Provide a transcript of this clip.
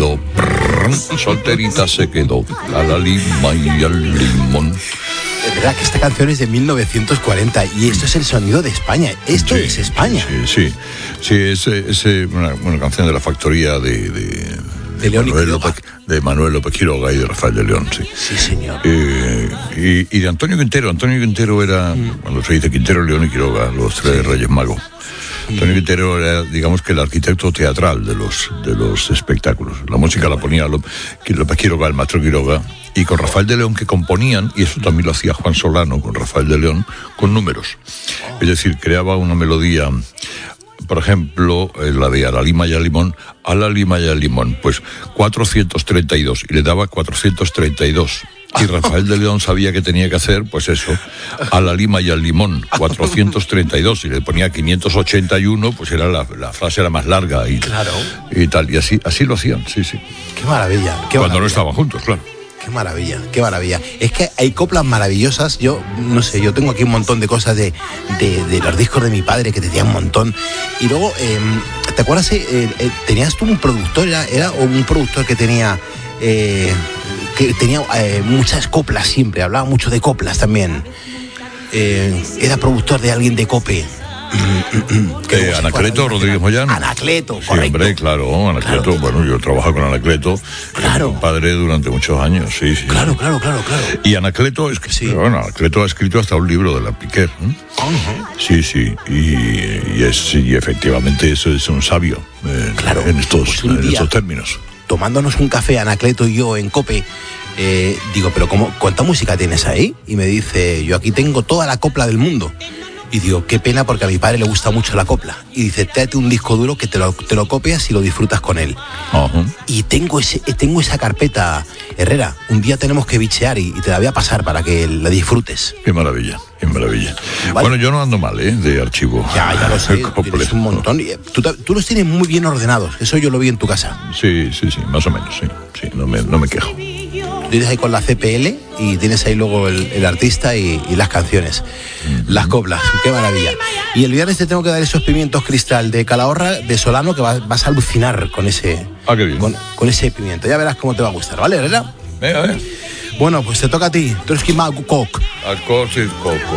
quedó, solterita se quedó, a la lima y al limón. Es verdad que esta canción es de 1940 y esto es el sonido de España. Esto es España. Sí, es una canción de la factoría de Manuel López Quiroga y de Rafael de León, sí. Sí, señor. Y de Antonio Quintero. Antonio Quintero era, cuando se dice Quintero, León y Quiroga, los tres Reyes Magos. Antonio Quintero era, digamos, que el arquitecto teatral de los espectáculos. La música la ponía López Quiroga, el maestro Quiroga, y con Rafael de León, que componían, y eso también lo hacía Juan Solano con Rafael de León, con números. Es decir, creaba una melodía, por ejemplo, la de a la lima y al limón, a la lima y al limón, pues 432, y le daba 432. Y Rafael de León sabía que tenía que hacer, pues eso, a la lima y al limón, 432, y le ponía 581, pues era la frase era más larga y, claro, y tal, y así lo hacían, sí. Qué maravilla. Cuando no estaban juntos, claro. Qué maravilla. Es que hay coplas maravillosas. Yo, no sé, yo tengo aquí un montón de cosas de los discos de mi padre que tenía un montón. Y luego, ¿te acuerdas? Tenías tú un productor, era un productor que tenía muchas coplas siempre, hablaba mucho de coplas también. Era productor de alguien de Cope. Anacleto Rodríguez Moyano. Anacleto, sí, correcto. Hombre, claro, Anacleto. Claro. Bueno, yo trabajo con Anacleto. Claro. Mi padre durante muchos años, sí. Claro. Y Anacleto Anacleto ha escrito hasta un libro de la Piquer. Sí. Y efectivamente eso es un sabio en estos términos. Tomándonos un café, Anacleto y yo en Cope, digo, pero ¿cuánta música tienes ahí? Y me dice, yo aquí tengo toda la copla del mundo. Y digo, qué pena porque a mi padre le gusta mucho la copla. Y dice, tráete un disco duro que te lo copias y lo disfrutas con él. Uh-huh. Y tengo esa carpeta, Herrera. Un día tenemos que bichear y te la voy a pasar para que la disfrutes. Qué maravilla. ¿Vale? Bueno, yo no ando mal, de archivo. Ya lo sé, tienes un montón. Tú los tienes muy bien ordenados. Eso yo lo vi en tu casa. Sí, más o menos, sí. No me quejo. Tienes ahí con la CPL y tienes ahí luego el artista y las canciones, las coplas, qué maravilla. Y el viernes te tengo que dar esos pimientos cristal de Calahorra, de Solano, que vas a alucinar con ese, qué bien. Con ese pimiento. Ya verás cómo te va a gustar, ¿vale, Herrera? Venga. Bueno, pues te toca a ti. Trotsky Cook. Al coco.